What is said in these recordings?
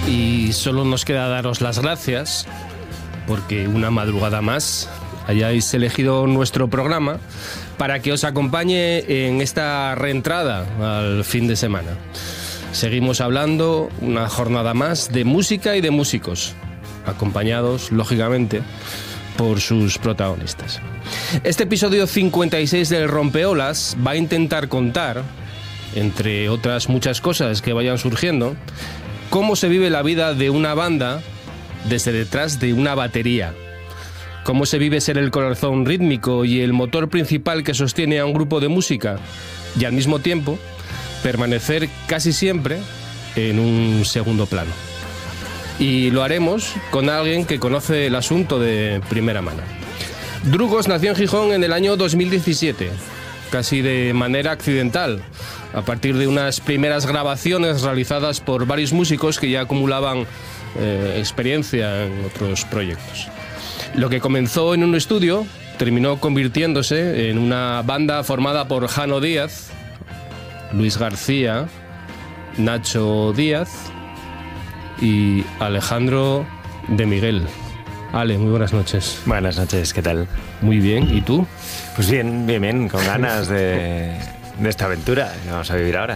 Y solo nos queda daros las gracias porque una madrugada más hayáis elegido nuestro programa para que os acompañe en esta reentrada al fin de semana. Seguimos hablando una jornada más de música y de músicos, acompañados, lógicamente, por sus protagonistas. Este episodio 56 del Rompeolas va a intentar contar, entre otras muchas cosas que vayan surgiendo, cómo se vive la vida de una banda desde detrás de una batería. Cómo se vive ser el corazón rítmico y el motor principal que sostiene a un grupo de música y al mismo tiempo permanecer casi siempre en un segundo plano. Y lo haremos con alguien que conoce el asunto de primera mano. Drugos nació en Gijón en el año 2017, casi de manera accidental, a partir de unas primeras grabaciones realizadas por varios músicos que ya acumulaban experiencia en otros proyectos. Lo que comenzó en un estudio terminó convirtiéndose en una banda formada por Jano Díaz, Luis García, Nacho Díaz y Alejandro de Miguel. Ale, muy buenas noches. Buenas noches, ¿qué tal? Muy bien, ¿y tú? Pues bien, con ganas de esta aventura que vamos a vivir ahora.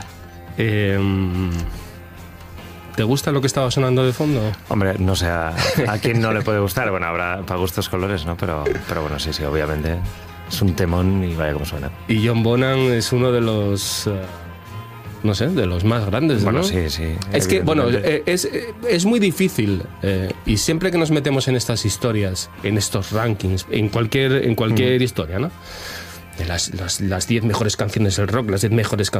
¿Te gusta lo que estaba sonando de fondo? Hombre, no sé a quién no le puede gustar. Bueno, habrá para gustos colores, ¿no? Pero bueno, sí, obviamente es un temón y vaya como suena. Y John Bonham es uno de los... no sé, de los más grandes, bueno, ¿no? Sí. Es que, bueno, es muy difícil y siempre que nos metemos en estas historias, en estos rankings, en cualquier historia, ¿no? De las 10 mejores canciones del rock, las 10 mejores canciones